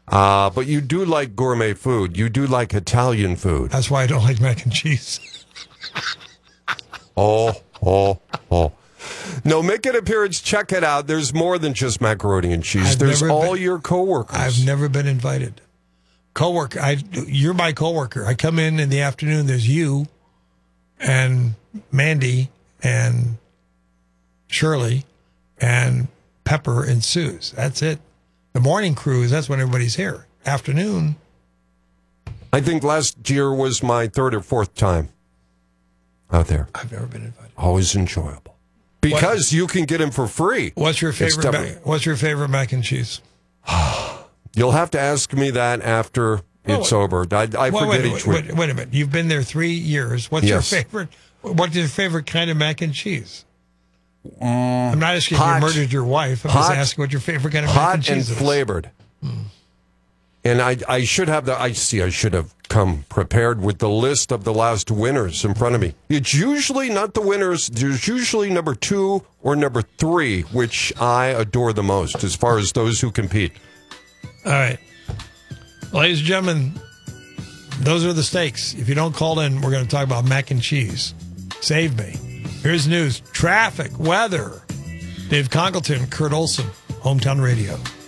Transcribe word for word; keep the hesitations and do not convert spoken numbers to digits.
Uh, but you do like gourmet food. You do like Italian food. That's why I don't like mac and cheese. Oh, oh, oh. No, make an appearance. Check it out. There's more than just macaroni and cheese. I've There's all been, your coworkers. I've never been invited. Coworker, I, you're my coworker. I come in in the afternoon. There's you and Mandy and Shirley and Pepper and Suze. That's it. The morning cruise, that's when everybody's here. Afternoon. I think last year was my third or fourth time out there. I've never been invited. Always enjoyable. Because what, you can get them for free. What's your favorite mac, What's your favorite mac and cheese? You'll have to ask me that after well, it's over. I, I well, forget wait, each wait, week. Wait, wait a minute. You've been there three years. What's yes. your favorite? What's your favorite kind of mac and cheese? Mm, I'm not asking hot, if you murdered your wife. I'm hot, just asking what your favorite kind of mac and cheese and is. Hot and flavored. Mm. And I, I should have the. I see. I should have come prepared with the list of the last winners in front of me. It's usually not the winners. There's usually number two or number three, which I adore the most, as far as those who compete. All right, ladies and gentlemen, those are the stakes. If you don't call in, we're going to talk about mac and cheese. Save me. Here's news, traffic, weather. Dave Congleton, Kurt Olson, Hometown Radio.